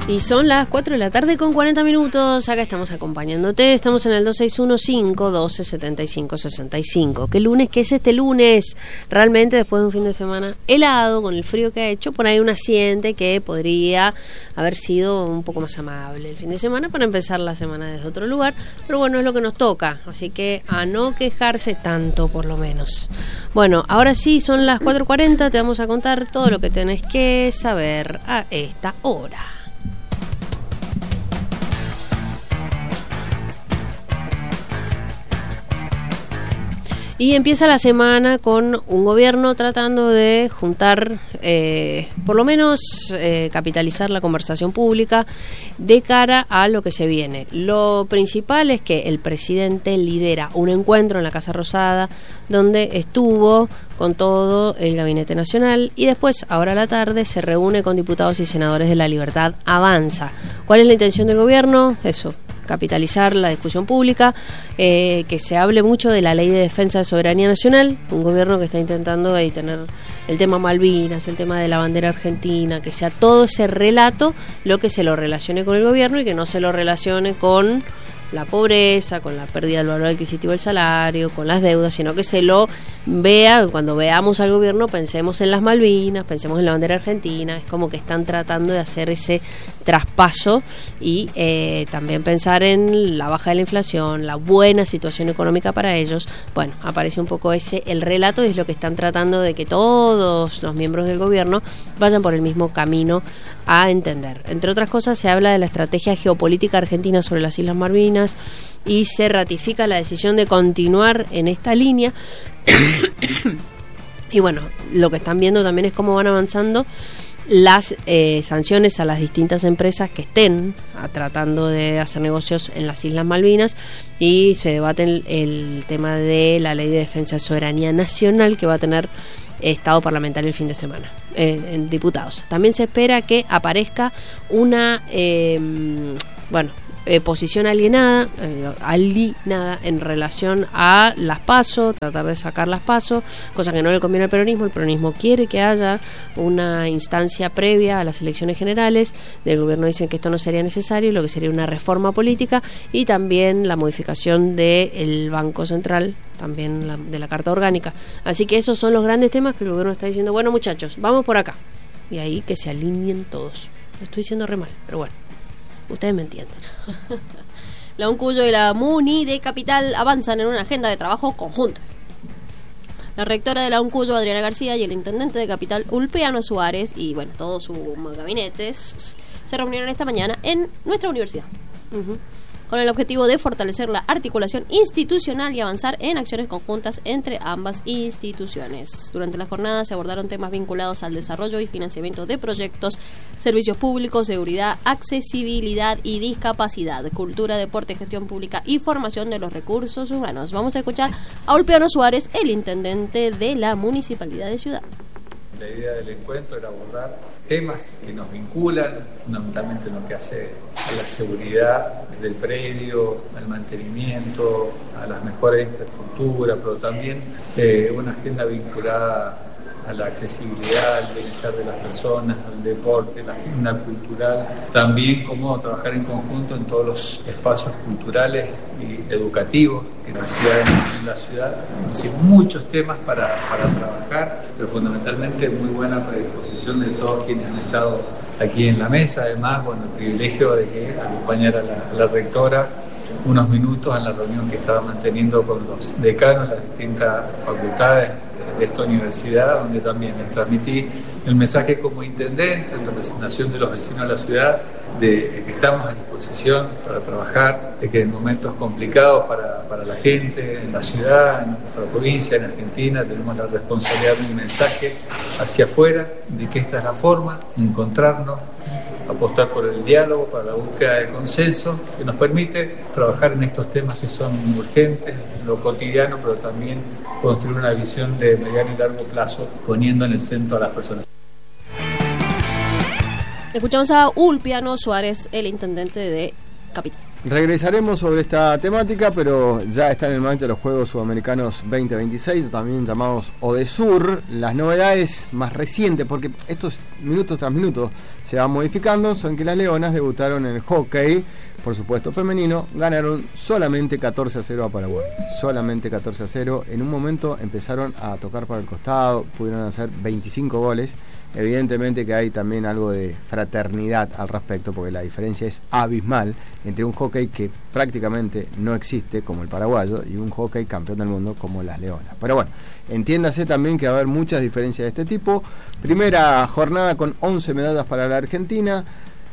Y son las 4 de la tarde con 40 minutos. Acá estamos acompañándote. Estamos en el 2615-1275-65. ¿Qué lunes? ¿Qué es este lunes? Realmente después de un fin de semana helado, con el frío que ha hecho, por ahí uno siente que podría haber sido un poco más amable el fin de semana para empezar la semana desde otro lugar. Pero bueno, es lo que nos toca. Así que a no quejarse tanto, por lo menos. Bueno, ahora sí, son las 4:40. Te vamos a contar todo lo que tenés que saber a esta hora. Y empieza la semana con un gobierno tratando de juntar, por lo menos capitalizar la conversación pública de cara a lo que se viene. Lo principal es que el presidente lidera un encuentro en la Casa Rosada donde estuvo con todo el Gabinete Nacional y después, ahora a la tarde, se reúne con diputados y senadores de La Libertad Avanza. ¿Cuál es la intención del gobierno? Eso, capitalizar la discusión pública, que se hable mucho de la Ley de Defensa de Soberanía Nacional, un gobierno que está intentando ahí tener el tema Malvinas, el tema de la bandera argentina, que sea todo ese relato lo que se lo relacione con el gobierno y que no se lo relacione con la pobreza, con la pérdida del valor adquisitivo del salario, con las deudas, sino que se lo vea, cuando veamos al gobierno pensemos en las Malvinas, pensemos en la bandera argentina. Es como que están tratando de hacer ese traspaso y también pensar en la baja de la inflación, la buena situación económica para ellos. Bueno, aparece un poco el relato, y es lo que están tratando de que todos los miembros del gobierno vayan por el mismo camino a entender. Entre otras cosas, se habla de la estrategia geopolítica argentina sobre las Islas Malvinas y se ratifica la decisión de continuar en esta línea. Y bueno, lo que están viendo también es cómo van avanzando las sanciones a las distintas empresas que estén tratando de hacer negocios en las Islas Malvinas, y se debate el tema de la Ley de Defensa de Soberanía Nacional, que va a tener estado parlamentario el fin de semana en diputados. También se espera que aparezca una posición alienada en relación a las PASO, tratar de sacar las PASO, cosa que no le conviene al peronismo. El peronismo quiere que haya una instancia previa a las elecciones generales. Del gobierno dicen que esto no sería necesario, lo que sería una reforma política, y también la modificación del Banco Central, también de la Carta Orgánica. Así que esos son los grandes temas que el gobierno está diciendo: bueno, muchachos, vamos por acá. Y ahí que se alineen todos. Lo estoy diciendo re mal, pero bueno, ustedes me entienden. La UNCUYO y la MUNI de Capital avanzan en una agenda de trabajo conjunta. La rectora de la UNCUYO, Adriana García, y el intendente de Capital, Ulpiano Suárez, y bueno, todos sus gabinetes, se reunieron esta mañana en nuestra universidad. Con el objetivo de fortalecer la articulación institucional y avanzar en acciones conjuntas entre ambas instituciones. Durante la jornada se abordaron temas vinculados al desarrollo y financiamiento de proyectos, servicios públicos, seguridad, accesibilidad y discapacidad, cultura, deporte, gestión pública y formación de los recursos humanos. Vamos a escuchar a Ulpiano Suárez, el intendente de la Municipalidad de Ciudad. La idea del encuentro era abordar temas que nos vinculan fundamentalmente en lo que hace a la seguridad del predio, al mantenimiento, a las mejoras de infraestructura, pero también una agenda vinculada a la accesibilidad, al bienestar de las personas, al deporte, la agenda cultural, también cómo trabajar en conjunto en todos los espacios culturales y educativos que residen en la ciudad. Así, muchos temas para trabajar, pero fundamentalmente muy buena predisposición de todos quienes han estado aquí en la mesa. Además, bueno, el privilegio de que acompañara a la rectora unos minutos en la reunión que estaba manteniendo con los decanos de las distintas facultades de esta universidad, donde también les transmití el mensaje como intendente en representación de los vecinos de la ciudad, de que estamos a disposición para trabajar, de que en momentos complicados para la gente en la ciudad, en nuestra provincia, en Argentina, tenemos la responsabilidad de un mensaje hacia afuera, de que esta es la forma, encontrarnos, apostar por el diálogo, para la búsqueda de consenso, que nos permite trabajar en estos temas que son urgentes, en lo cotidiano, pero también construir una visión de mediano y largo plazo, poniendo en el centro a las personas. Escuchamos a Ulpiano Suárez, el intendente de Capital. Regresaremos sobre esta temática, pero ya están en marcha los Juegos Sudamericanos 2026, también llamados ODESUR. Las novedades más recientes, porque esto minutos tras minutos se van modificando, son que las Leonas debutaron en el hockey, por supuesto femenino, ganaron solamente 14-0 a Paraguay, solamente 14-0, en un momento empezaron a tocar para el costado, pudieron hacer 25 goles, evidentemente que hay también algo de fraternidad al respecto, porque la diferencia es abismal entre un hockey que prácticamente no existe, como el paraguayo, y un hockey campeón del mundo como las Leonas. Pero bueno, entiéndase también que va a haber muchas diferencias de este tipo. Primera jornada con 11 medallas para la Argentina,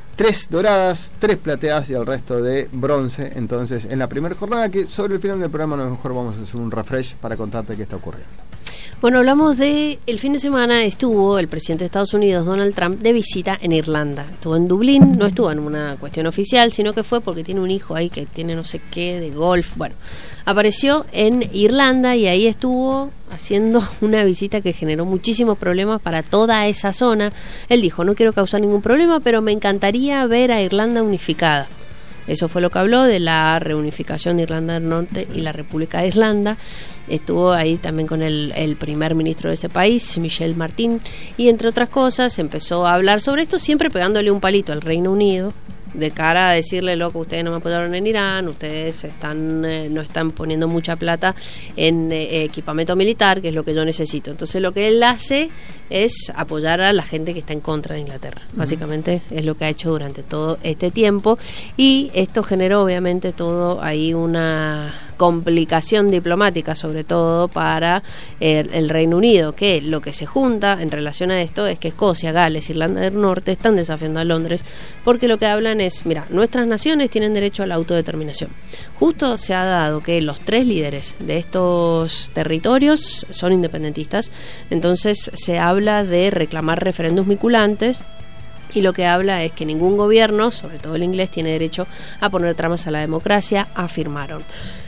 3 doradas, 3 plateadas y el resto de bronce. Entonces, en la primera jornada, que sobre el final del programa a lo mejor vamos a hacer un refresh para contarte qué está ocurriendo. Bueno, hablamos de el fin de semana estuvo el presidente de Estados Unidos, Donald Trump, de visita en Irlanda. Estuvo en Dublín, no estuvo en una cuestión oficial, sino que fue porque tiene un hijo ahí que tiene no sé qué de golf. Bueno, apareció en Irlanda y ahí estuvo haciendo una visita que generó muchísimos problemas para toda esa zona. Él dijo, no quiero causar ningún problema, pero me encantaría ver a Irlanda unificada. Eso fue lo que habló de la reunificación de Irlanda del Norte y la República de Irlanda. Estuvo ahí también con el primer ministro de ese país, Michel Martin, y entre otras cosas empezó a hablar sobre esto, siempre pegándole un palito al Reino Unido, de cara a decirle, loco, ustedes no me apoyaron en Irán, ustedes no están poniendo mucha plata en equipamiento militar, que es lo que yo necesito. Entonces lo que él hace es apoyar a la gente que está en contra de Inglaterra. Básicamente es lo que ha hecho durante todo este tiempo, y esto generó obviamente todo ahí una complicación diplomática, sobre todo para el Reino Unido, que lo que se junta en relación a esto es que Escocia, Gales, Irlanda del Norte están desafiando a Londres, porque lo que hablan es, mira, nuestras naciones tienen derecho a la autodeterminación. Justo se ha dado que los 3 líderes de estos territorios son independentistas, entonces se habla de reclamar referéndums vinculantes, y lo que habla es que ningún gobierno, sobre todo el inglés, tiene derecho a poner tramas a la democracia, afirmaron.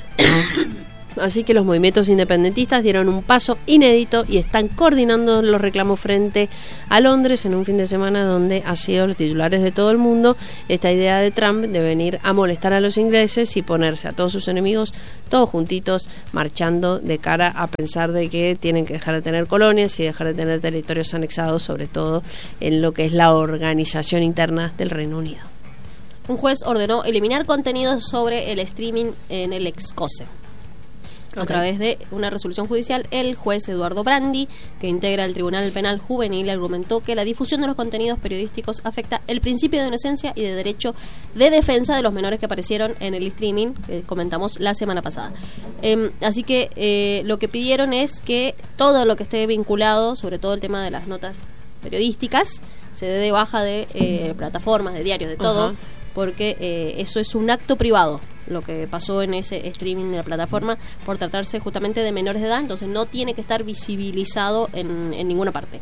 Así que los movimientos independentistas dieron un paso inédito y están coordinando los reclamos frente a Londres en un fin de semana donde ha sido los titulares de todo el mundo esta idea de Trump de venir a molestar a los ingleses y ponerse a todos sus enemigos todos juntitos marchando de cara a pensar de que tienen que dejar de tener colonias y dejar de tener territorios anexados, sobre todo en lo que es la organización interna del Reino Unido. Un juez ordenó eliminar contenidos sobre el streaming en el Excose. A través de una resolución judicial, el juez Eduardo Brandi, que integra el Tribunal Penal Juvenil, argumentó que la difusión de los contenidos periodísticos afecta el principio de inocencia y de derecho de defensa de los menores que aparecieron en el streaming, que comentamos la semana pasada. Así que lo que pidieron es que todo lo que esté vinculado, sobre todo el tema de las notas periodísticas, se dé de baja de plataformas, de diarios, de todo, porque eso es un acto privado, lo que pasó en ese streaming de la plataforma, por tratarse justamente de menores de edad, entonces no tiene que estar visibilizado en ninguna parte.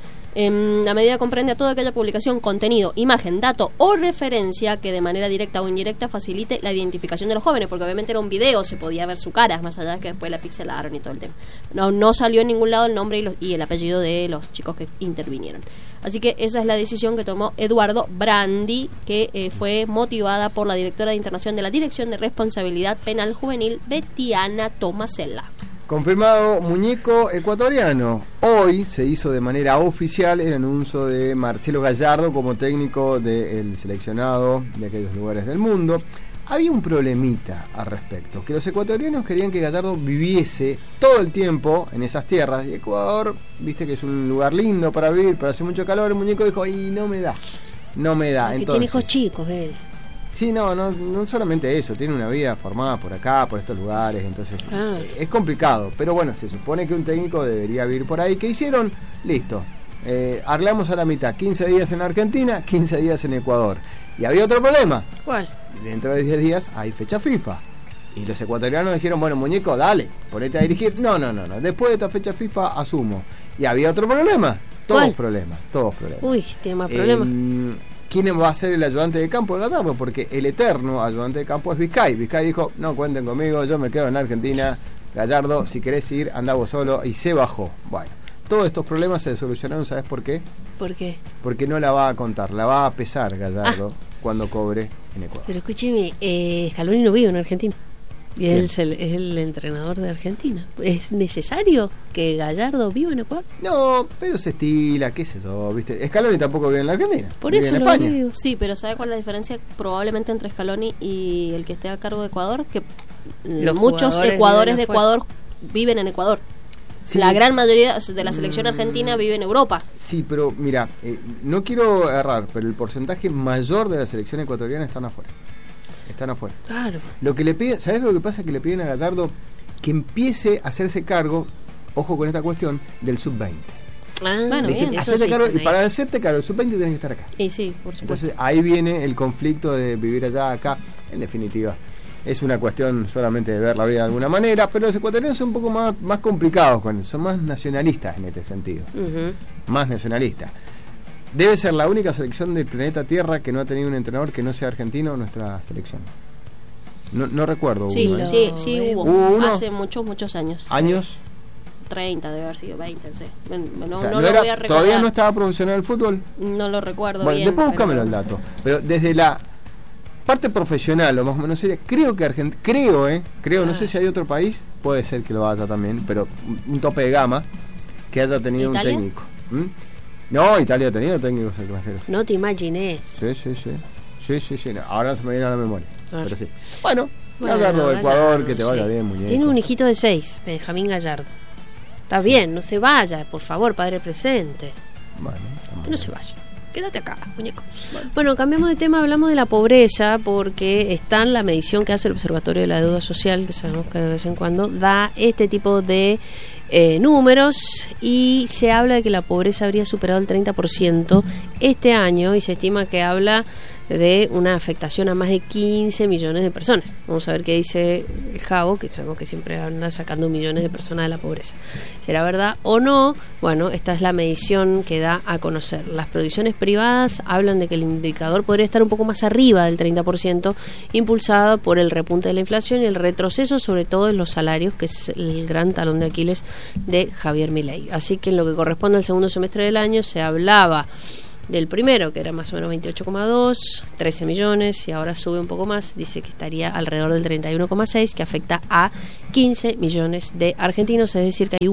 La medida comprende a toda aquella publicación, contenido, imagen, dato o referencia que de manera directa o indirecta facilite la identificación de los jóvenes, porque obviamente era un video, se podía ver su cara, más allá de que después la pixelaron y todo el tema. No salió en ningún lado el nombre y el apellido de los chicos que intervinieron. Así que esa es la decisión que tomó Eduardo Brandi, que fue motivada por la directora de internación de la Dirección de Responsabilidad Penal Juvenil, Betiana Tomasella. Confirmado muñeco ecuatoriano. Hoy se hizo de manera oficial el anuncio de Marcelo Gallardo como técnico del seleccionado de aquellos lugares del mundo. Había un problemita al respecto, que los ecuatorianos querían que Gallardo viviese todo el tiempo en esas tierras. Y Ecuador, viste que es un lugar lindo para vivir, pero hace mucho calor. El muñeco dijo, y no me da. Porque entonces, tiene hijos chicos él. Sí, no solamente eso, tiene una vida formada por acá, por estos lugares, entonces es complicado. Pero bueno, se supone que un técnico debería vivir por ahí. ¿Qué hicieron? Listo. Arreglamos a la mitad, 15 días en Argentina, 15 días en Ecuador. Y había otro problema. ¿Cuál? Dentro de 10 días hay fecha FIFA. Y los ecuatorianos dijeron, bueno, muñeco, dale, ponete a dirigir. No. Después de esta fecha FIFA asumo. Y había otro problema. Todos problemas. Uy, tiene más problemas. ¿Quién va a ser el ayudante de campo de Gallardo? Porque el eterno ayudante de campo es Vizcay. Vizcay dijo, no cuenten conmigo, yo me quedo en Argentina. Gallardo, si querés ir, andá vos solo. Y se bajó. Bueno, todos estos problemas se solucionaron, ¿sabes por qué? ¿Por qué? Porque no la va a contar, la va a pesar Gallardo cuando cobre en Ecuador. Pero escúcheme, Scaloni no vive en Argentina. Y él es el entrenador de Argentina. ¿Es necesario que Gallardo viva en Ecuador? No, pero se estila, qué es eso, ¿viste? Scaloni tampoco vive en la Argentina. Por vive eso en lo España. digo. Sí, pero ¿sabe cuál es la diferencia probablemente entre Scaloni y el que esté a cargo de Ecuador? Que muchos jugadores ecuadores viven de Ecuador viven en Ecuador. Sí. La gran mayoría de la selección argentina vive en Europa. Sí, pero mira, no quiero errar, pero el porcentaje mayor de la selección ecuatoriana están afuera. Están afuera. Claro. Lo que le pide, ¿sabes lo que pasa? Que le piden a Gallardo que empiece a hacerse cargo, ojo con esta cuestión, del sub-20. Bueno, Dicen, bien, hacerte sí, cargo, y ahí. para hacerte cargo del sub-20 tenés que estar acá. Y sí, por supuesto. Entonces ahí viene el conflicto de vivir allá, acá. En definitiva, es una cuestión solamente de ver la vida de alguna manera, pero los ecuatorianos son un poco más complicados, son más nacionalistas en este sentido. Ujú. Más nacionalistas. Debe ser la única selección del planeta Tierra que no ha tenido un entrenador que no sea argentino, nuestra selección. No recuerdo Sí, uno, sí, hubo. ¿Hubo uno? Hace muchos años. ¿Años? 30 debe haber sido, 20, sí. No, O sea, no lo era- voy a recordar. todavía no estaba profesional el fútbol. No lo recuerdo Bueno, bien. después búscamelo pero- el dato. Pero desde la parte profesional, o más o menos seria, creo que Argentina, creo, no sé si hay otro país, puede ser que lo haya también, pero un tope de gama que haya tenido ¿Italia? un técnico. ¿Mm? No, Italia ha tenido técnicos extranjeros. No te imagines. Sí. No, ahora no se me viene a la memoria. Claro. Pero sí. Bueno, Bueno, Gallardo de Ecuador, Gallardo, que te vaya sí. bien, muñeco. Tiene un hijito de 6, Benjamín Gallardo. Está bien, no se vaya, por favor, padre presente. Bueno, está muy Que no bien. se vaya. Quédate acá, muñeco. Bueno, cambiamos de tema, hablamos de la pobreza, porque está en la medición que hace el Observatorio de la Deuda Social, que sabemos que de vez en cuando da este tipo de números, y se habla de que la pobreza habría superado el 30% este año, y se estima que habla de una afectación a más de 15 millones de personas. Vamos a ver qué dice el Javo, que sabemos que siempre anda sacando millones de personas de la pobreza. ¿Será verdad o no? Bueno, esta es la medición que da a conocer. Las proyecciones privadas hablan de que el indicador podría estar un poco más arriba del 30%, impulsado por el repunte de la inflación y el retroceso, sobre todo en los salarios, que es el gran talón de Aquiles de Javier Milei. Así que en lo que corresponde al segundo semestre del año se hablaba del primero, que era más o menos 28,2, 13 millones, y ahora sube un poco más, dice que estaría alrededor del 31,6, que afecta a 15 millones de argentinos, es decir, que hay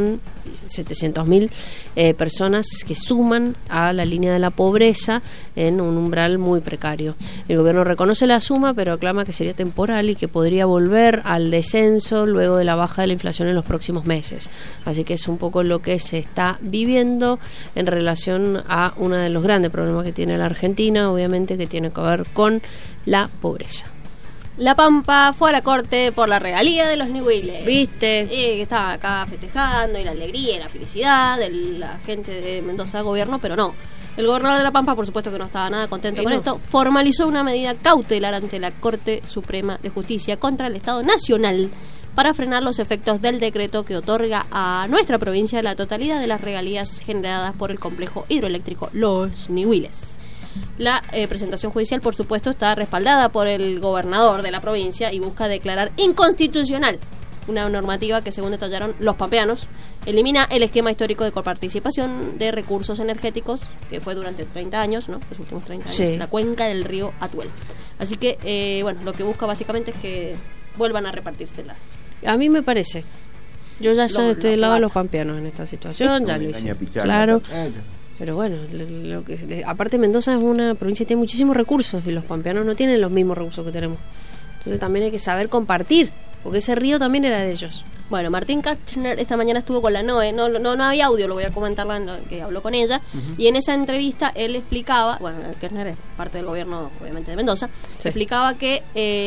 1.700.000 personas que suman a la línea de la pobreza en un umbral muy precario. El gobierno reconoce la suma, pero aclama que sería temporal y que podría volver al descenso luego de la baja de la inflación en los próximos meses. Así que es un poco lo que se está viviendo en relación a uno de los grandes problemas que tiene la Argentina, obviamente, que tiene que ver con la pobreza. La Pampa fue a la corte por la regalía de los Ñubiles. ¿Viste? Que estaban acá festejando, y la alegría y la felicidad de la gente de Mendoza gobierno, pero no. El gobernador de La Pampa, por supuesto que no estaba nada contento con esto, formalizó una medida cautelar ante la Corte Suprema de Justicia contra el Estado Nacional para frenar los efectos del decreto que otorga a nuestra provincia la totalidad de las regalías generadas por el complejo hidroeléctrico Los Ñubiles. La presentación judicial, por supuesto, está respaldada por el gobernador de la provincia y busca declarar inconstitucional una normativa que, según detallaron los pampeanos, elimina el esquema histórico de coparticipación de recursos energéticos que fue durante 30 años, ¿no? Los últimos 30 años, Sí. la cuenca del río Atuel. Así que, bueno, lo que busca básicamente es que vuelvan a repartírselas. A mí me parece. Yo ya estoy del lado de los plata. pampeanos en esta situación, ya lo hice. Engaña pichanga. Claro. Pero bueno, aparte Mendoza es una provincia que tiene muchísimos recursos y los pampeanos no tienen los mismos recursos que tenemos. Entonces también hay que saber compartir, porque ese río también era de ellos. Bueno, Martín Kirchner esta mañana estuvo con la NOE, no había audio, lo voy a comentar que habló con ella, y en esa entrevista él explicaba, bueno, Kirchner es parte del gobierno, obviamente, de Mendoza, Sí. explicaba que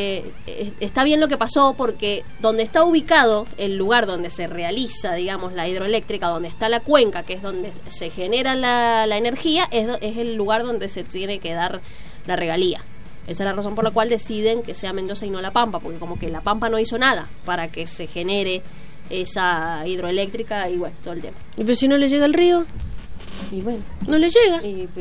está bien lo que pasó porque donde está ubicado el lugar donde se realiza, digamos, la hidroeléctrica, donde está la cuenca, que es donde se genera la energía, es el lugar donde se tiene que dar la regalía. Esa es la razón por la cual deciden que sea Mendoza y no La Pampa, porque como que La Pampa no hizo nada para que se genere esa hidroeléctrica y bueno, todo el tema. Y pero si no le llega el río, Y bueno, no le llega.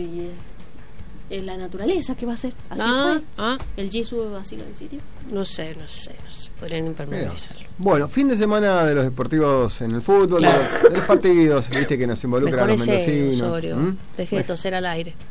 es la naturaleza, ¿qué va a hacer? Así fue. El Jesús así lo decidió. No sé. Podrían impermeabilizarlo. Bueno, fin de semana de los deportivos en el fútbol, Claro. de los partidos, viste que nos involucran Mejor a los ese, mendocinos. Osorio. ¿Mm? Deje de toser al aire.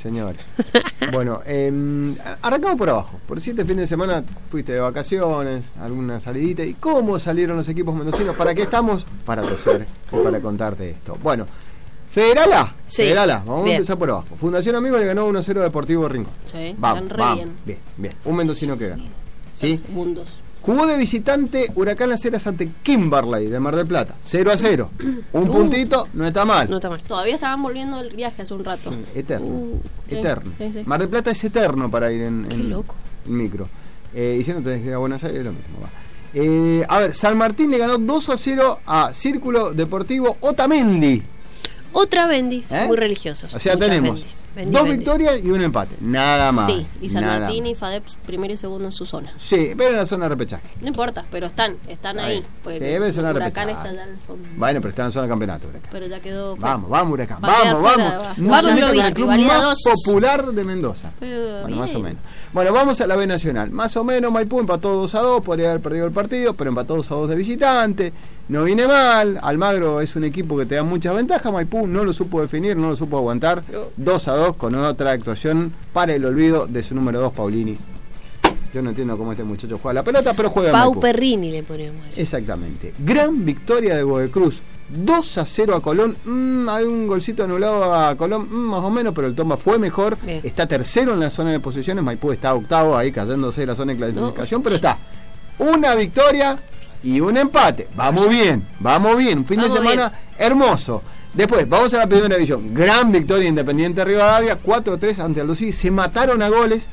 señores. Bueno, arrancamos por abajo. Por si este fin de semana fuiste de vacaciones, alguna salidita. ¿Y cómo salieron los equipos mendocinos? ¿Para qué estamos? Para toser y para contarte esto. Bueno, Federal A. Sí. Federal A. Vamos Bien. a empezar por abajo. Fundación Amigos le ganó 1-0 a Deportivo Rincón. Sí, Vamos, están re vamos. bien. Bien, bien. Un mendocino que ganó. ¿Sí? Segundos. Jugó de visitante Huracán Las Heras ante Kimberley de Mar del Plata. 0-0. Un puntito, no está mal. No está mal. Todavía estaban volviendo del viaje hace un rato. Eterno. Sí, Eterno. sí. Mar del Plata es eterno para ir en Qué loco. micro. Y si no tenés que ir a Buenos Aires, es lo mismo. Va. A ver, San Martín le ganó 2-0 a Círculo Deportivo Otamendi. Otra Bendis, ¿Eh? muy religiosos. O sea, Muchas tenemos Bendis. 2 victorias y un empate. Nada más. Sí, y San nada Martín más. y FADEP primero y segundo en su zona. Sí, pero en la zona de repechaje. No importa, pero están ahí. Ahí. Porque Sí, debe sonar Huracán repechaje. está allá al fondo. Bueno, pero está en zona de campeonato, Huracán. Pero ya quedó fuera. Vamos, Huracán. Va a quedar Vamos. fuera, va. No Vamos, se meta con Lobby. el club Rivalidad más 2. popular de Mendoza. Pero Bueno, bien. más o menos. Bueno, vamos a la B Nacional. Más o menos Maipú empató 2-2, podría haber perdido el partido, pero empató 2-2 de visitante. No viene mal. Almagro es un equipo que te da muchas ventajas. Maipú no lo supo definir, no lo supo aguantar. 2-2 con otra actuación para el olvido de su número 2, Paulini. Yo no entiendo cómo este muchacho juega la pelota, pero juega en Pau Maipú. Perrini le ponemos eso. Exactamente. Gran victoria de Boecruz. 2-0 a Colón. Hay un golcito anulado a Colón, más o menos, pero el Tomba fue mejor. Bien. Está tercero en la zona de posiciones. Maipú está octavo, ahí cayéndose de la zona de clasificación, pero está una victoria y un empate. Vamos bien, vamos bien. Un fin de Vamos semana hermoso. Después, vamos a la primera división. Gran victoria Independiente Rivadavia, 4-3 ante Aldo Civi. Se mataron a goles.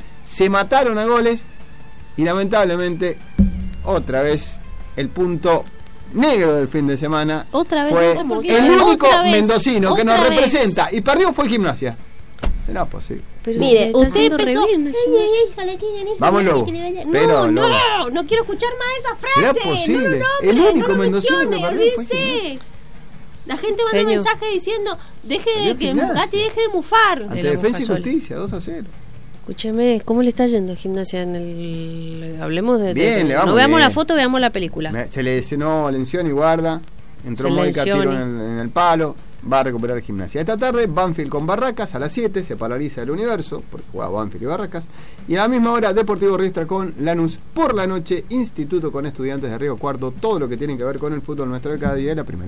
Y lamentablemente, otra vez, el punto negro del fin de semana Otra vez, fue ¿por qué? el único Otra vez, mendocino que nos otra vez. representa. Y perdió fue Gimnasia. Será posible. Pero Mire, se está usted haciendo re empezó. bien, Ay, híjole, Vamos, Lobo. Pero, No, Lobo. no quiero escuchar más esa ¿Será frase. posible? No, El único no lo mendocino que mencione, perdió fue olvídese. La gente manda Señor. mensajes diciendo, deje Perdió de que Gimnasia. Gatti deje de mufar. Ante la Defensa y Mufasol. Justicia, 2-0. Escúcheme, ¿cómo le está yendo a Gimnasia en el... Hablemos de... Bien, le vamos no veamos bien. la foto, veamos la película. Se le lesionó Lencioni y Guarda. Entró Se Mónica, tiro Lencioni. en el palo. Va a recuperar Gimnasia. Esta tarde, Banfield con Barracas a las 7. Se paraliza el universo, porque juega Banfield y Barracas. Y a la misma hora, Deportivo Riestra con Lanús. Por la noche, Instituto con Estudiantes de Río Cuarto. Todo lo que tiene que ver con el fútbol nuestro de cada día. La primera.